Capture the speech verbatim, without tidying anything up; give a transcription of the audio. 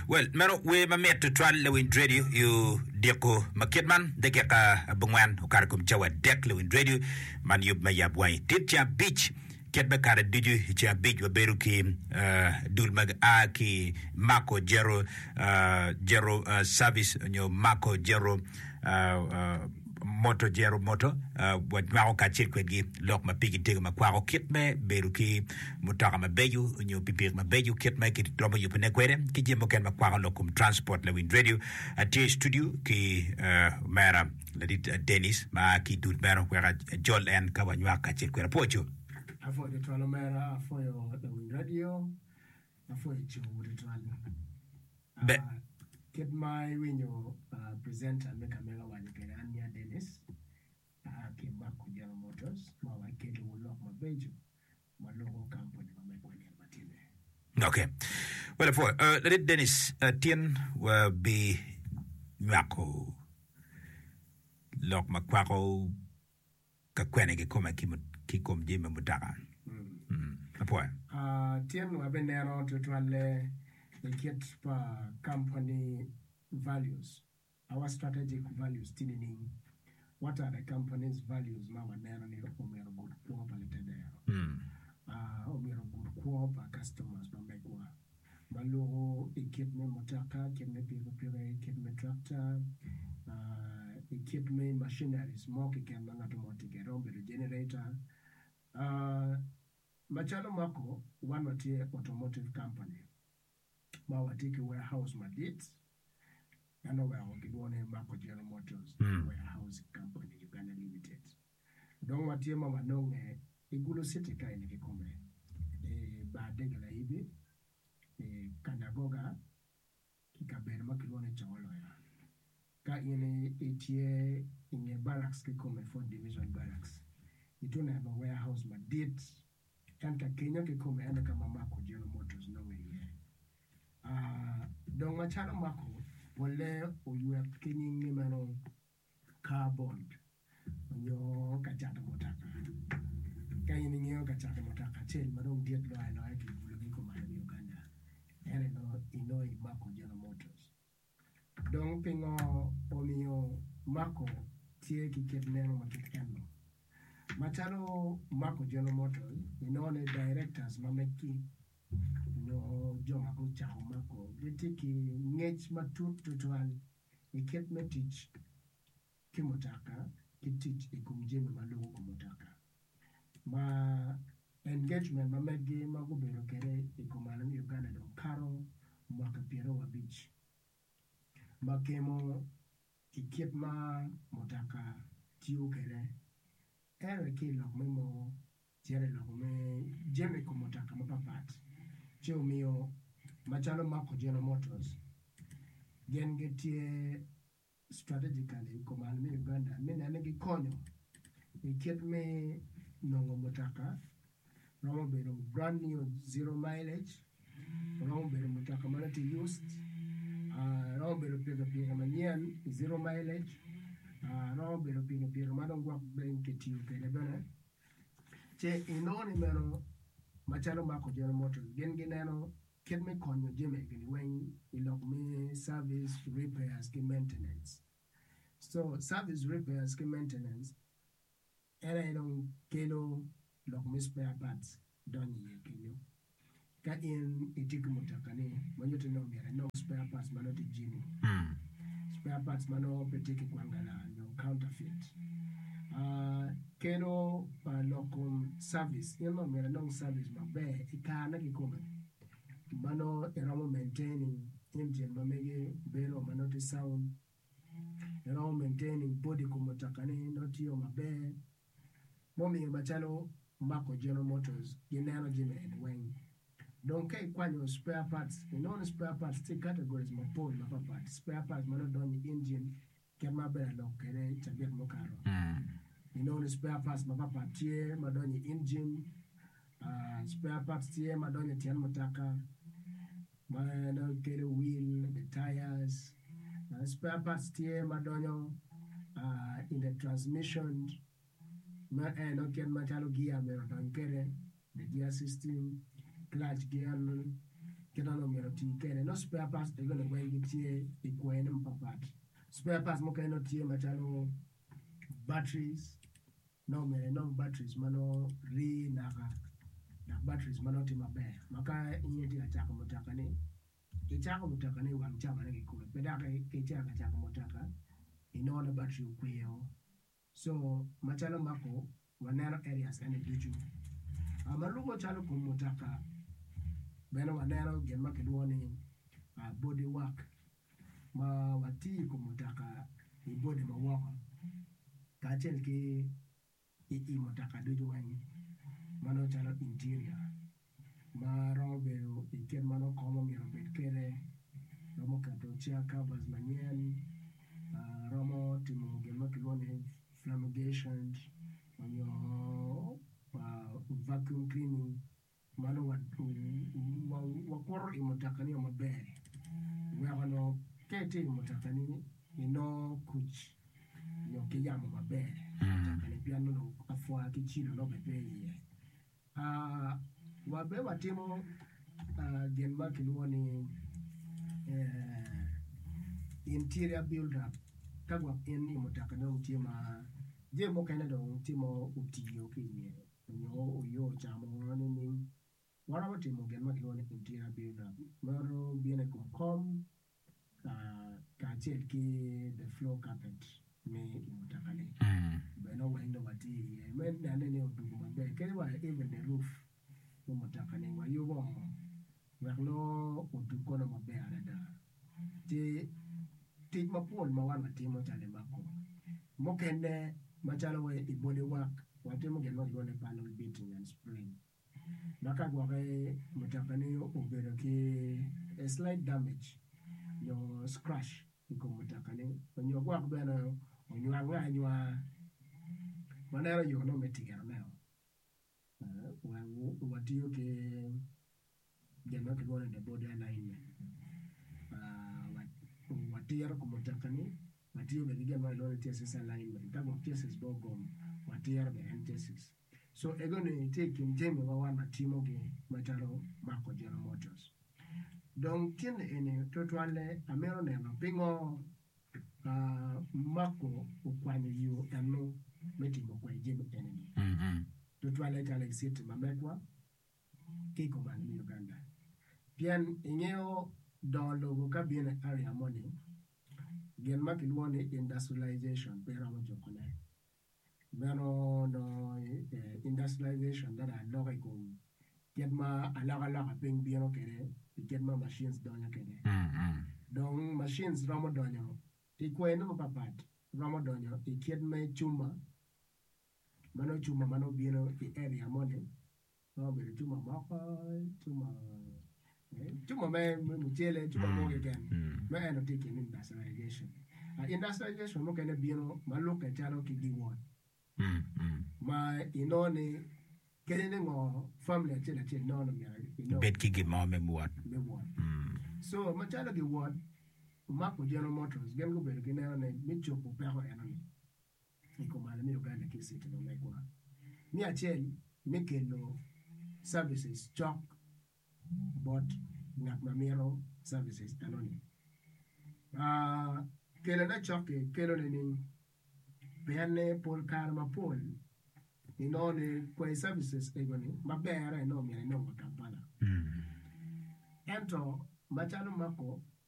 Well, mero we ma met to twan lewin radio you deko makitman de ka bungwan ukar kum chawa dek lewin radio man yub ma yab wai titcha beach ket be kare diju cha beach wa beru ki dul mag a ki mako jero jero service nyo mako jero moto jero moto wa mako ka chit kwegi lok ma pigi tega ma kwaro kit me beru ki mutaka ma beju nyo pipir ma beju kit me ki drobo yu pene kwere ki jemo ken ma kwaro lokum transport la win radio at studio ki mera la dit Dennis ma ki dut mera kwera jol en ka wa nywa ka chit kwera pocho afo de twalo mera afo yo la win radio afo yo chu de twalo be get my when you uh, presenter make a mega one get Anya Dennis uh, came back with General Motors my wife get will lock my beju my logo company my make one matine. Okay, well for uh let it Dennis uh, tien will be Mako lock my quaco ka kwene ke koma ki ki kom jime mutaka mm apo uh tien wa benero to twale the kit for company values, our strategic values, tinning. What are the company's values? Mama Nero ni omero good co-op there. Ah, omero good co-op customers mamegwa. Malo equipment motaka, equipment people people, equipment tractor, uh, equipment machinery, smoke equipment automatic, a generator. Uh, Machalo Mako, one of the automotive company. Mawatiki warehouse madit and over Ogibone Marco General Motors warehouse company Uganda Limited. Don't want you mama no Igulo City kind of come a badegala ibi a Kanagoga Kikaber Makilone Chawaloya. Ka in a year in a barracks come for division barracks. It don't have a warehouse madit and Kenya come and a Marco General Motors no way. Uh, don machano mako wole oyue kinyi ngimeno carbon onyo kachata motaka kaya ni ngeo kachata motaka chel madong diet lo ay lo ay kibulogi ko mahali Uganda ere no inoi mako General Motors don pingo omiyo mako tie kiket neno makitendo machano mako General Motors inone directors mameki no joma ko chao mako gitiki ngech matut total iket metich kimotaka kitich ikumjeme malugo kumotaka ma engagement ma megi mago bero kere ikumana ni Uganda do karo mwaka piero wa beach makemo iket ma motaka tiyo kere ere ki lok memo tiere lok me jeme kumotaka mapapat Joe mio machalo Marco General Motors gen getie strategically command me Uganda me na negi konyo iket me nongo motaka romo bero brand new zero mileage romo bero motaka manati used uh, romo bero pega pega manien zero mileage uh, romo bero pega pega madongwa ben ketiu pega bana che inoni mero machalo Marco General Motors gen gineno ket me konyo jeme gini when ilok me service repairs ki maintenance so service repairs ki maintenance era ilong kelo lok me spare parts donyi ye kenyo ka in itik mutakani manyote no mera no spare parts manoti jini mm. spare parts mano petiki kwangala no counterfeit Uh, kero uh, lokum service yellow mera long service mabe ikana kikome mano eramo maintaining engine mamege bero manoti sound eramo maintaining body kumotakani notio mabe momi machalo Marco General Motors ginano jime and when don't kai kwanyo spare parts you know the spare parts take categories mapol mapa parts spare parts mano doni engine kema bera lokere chabet mokaro mm. You know the spare parts mapapa tie madonye engine uh, spare parts tie madonye tian motaka mana kere wheel the tires uh, spare parts tie madonyo uh, in the transmission ma eh no ken machalo gear mero don kere the gear system clutch gear kena no mero ti kene no spare parts e gonna go get tie e kwene mpapat spare parts mo kene no tie machalo batteries no mere no batteries mano ri naka na batteries mano ti maber maka inyeti achako motaka ni ichako motaka ni wang chama ne ko pedaka ke chaka chaka motaka inona battery kweo so machalo mako wanero areas ene duchu amalugo chalo kum motaka beno wanero gen makiluoni uh, body work ma wati kum motaka i body ma woko kachel ki i, i motaka duchu wani mano chalo interior ma romo bedo i ken mano komo miro bed kere romo kato chair covers manyen uh, romo timo gen makiluoni fumigation on your uh, vacuum cleaning mano wa wa wa koro imotakani o maber we ano kete imotakani ino kuch yo kiyamo maber takani piano no afwa kichino no bebe ye ah wa be watimo uh, gen makiluoni eh interior build up kagwa in imotakani utima je mo kene do timo utiyo kinye yo yo chamo ne ni wara mo timo gen makilo ne interior build up maro biene kum kom ka ka jet ki the floor carpet me imutakale beno wendo wati men na ne o dugu mabe kele wa even the roof mo mutakale wa yo bo walo o dugu no mabe ada ti ti mapol mawana timo chale mako mo kene machalo we i body work watemo gen makilo ne panel beating and spraying maka gware mutakani obero ki a slight damage no scratch iko mutakani onyo gwak beno onyo anganywa manero yo no metigero neo wa watiyo ke gen makilo ne body alignment ah watiyaro ko mutakani watiyo be gen makilo ne thesis alignment kabo thesis bogom watiyaro be thesis so egoni take in jemi wa wana timo ge machalo mako General Motors donc tiene ene totwale amero neno pingo uh, mako ukwani yu eno metimo kwa jemi enemy mhm totwale kale city mamekwa kiko mani Uganda pian ingeo don logo kabine area money gen makiluoni industrialization pera mo jokone meno no eh, industrialization that are local come get ma alaga laga ping bieno kere get ma machines donya kere mhm donc machines ramo donyo ti kweno papat ramo donyo ti get me chuma mano chuma mano bieno ti area money no be chuma mako chuma eh, chuma me mchele chuma mo again me eno ti kin industrialization uh, industrialization mo kene bieno malo ke chalo ki diwon mm mm ma inone kene ngo family chela chela no no mi ino bet ki gima me muat me won mm so ma chala ge won ma ko General Motors gen go ber gene ne mi chopo pe ho enani iko mala mi Uganda ki city no me kwa mi achel mi kelo services chok but ngak mamiro services anoni ah kele na chok kelo ne ni bene pol karma pol inone kwa services egoni mabere no mi no Kampala mm ento machalo mako